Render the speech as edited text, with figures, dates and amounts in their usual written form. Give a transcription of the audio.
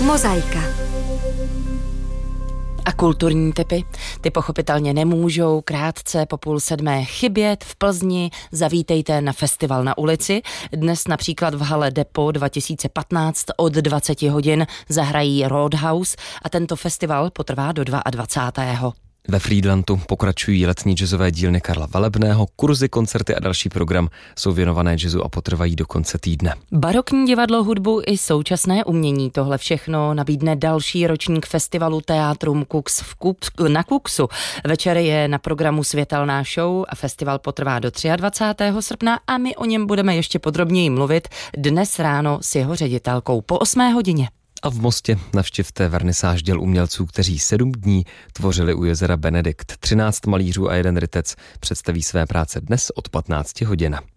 Mozaika. A kulturní tipy? Ty pochopitelně nemůžou krátce po 6:30 chybět v Plzni. Zavítejte na festival na ulici. Dnes například v hale Depo 2015 od 20 hodin zahrají Roadhouse a tento festival potrvá do 22. Ve Frýdlantu pokračují letní jazzové dílny Karla Velebného, kurzy, koncerty a další program jsou věnované jazzu a potrvají do konce týdne. Barokní divadlo, hudbu i současné umění, tohle všechno nabídne další ročník festivalu Teatrum Kux na Kuxu. Večer je na programu světelná show a festival potrvá do 23. srpna a my o něm budeme ještě podrobněji mluvit dnes ráno s jeho ředitelkou po 8 hodině. A v Mostě navštivte vernisáž děl umělců, kteří 7 dní tvořili u jezera Benedikt. 13 malířů a 1 rytec představí své práce dnes od 15 hodin.